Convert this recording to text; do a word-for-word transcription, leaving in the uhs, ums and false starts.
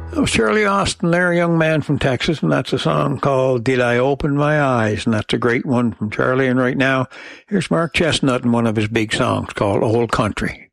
That was Charlie Austin there, a young man from Texas, and that's a song called Did I Open My Eyes, and that's a great one from Charlie. And right now, here's Mark Chestnut in one of his big songs called Old Country.